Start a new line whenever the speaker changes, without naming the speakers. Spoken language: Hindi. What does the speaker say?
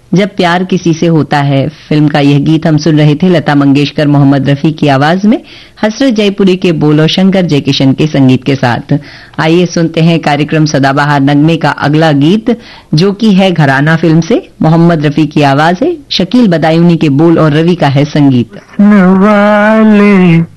जब प्यार किसी से होता है फिल्म का यह गीत हम सुन रहे थे लता मंगेशकर मोहम्मद रफी की आवाज में, हसरत जयपुरी के बोल और शंकर जयकिशन के संगीत के साथ। आइए सुनते हैं कार्यक्रम सदाबहार नगमे का अगला गीत, जो कि है घराना फिल्म से। मोहम्मद रफी की आवाज है, शकील बदायूनी के बोल और रवि का है संगीत।